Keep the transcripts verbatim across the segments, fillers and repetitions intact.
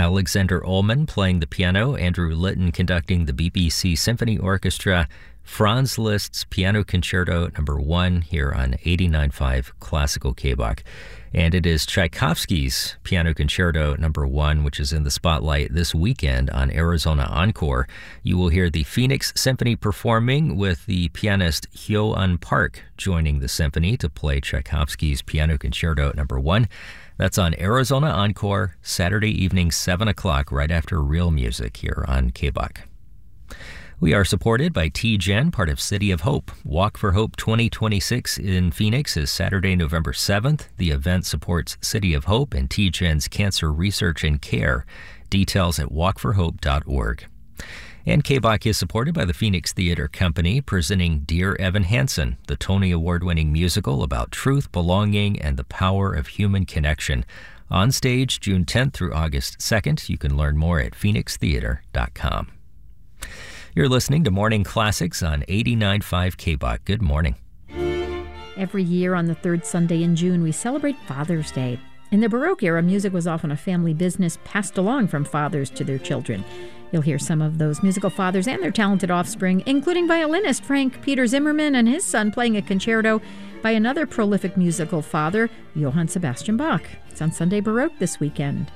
Alexander Ullman playing the piano, Andrew Litton conducting the B B C Symphony Orchestra, Franz Liszt's Piano Concerto Number One here on eighty-nine point five Classical K-Bach. And it is Tchaikovsky's Piano Concerto Number One, which is in the spotlight this weekend on Arizona Encore. You will hear the Phoenix Symphony performing with the pianist Hyo-un Park joining the symphony to play Tchaikovsky's Piano Concerto Number One. That's on Arizona Encore, Saturday evening, seven o'clock, right after Real Music here on K-Bach. We are supported by T G E N, part of City of Hope. Walk for Hope twenty twenty-six in Phoenix is Saturday, November seventh. The event supports City of Hope and T G E N's cancer research and care. Details at walk for hope dot org. And K-Bach is supported by the Phoenix Theater Company, presenting Dear Evan Hansen, the Tony Award-winning musical about truth, belonging, and the power of human connection. On stage June tenth through August second. You can learn more at phoenix theater dot com. You're listening to Morning Classics on eighty-nine point five K-Bach. Good morning. Every year on the third Sunday in June, we celebrate Father's Day. In the Baroque era, music was often a family business passed along from fathers to their children. You'll hear some of those musical fathers and their talented offspring, including violinist Frank Peter Zimmermann and his son playing a concerto by another prolific musical father, Johann Sebastian Bach. It's on Sunday Baroque this weekend.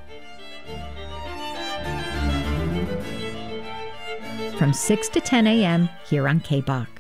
From six to ten a.m. here on K-Bach.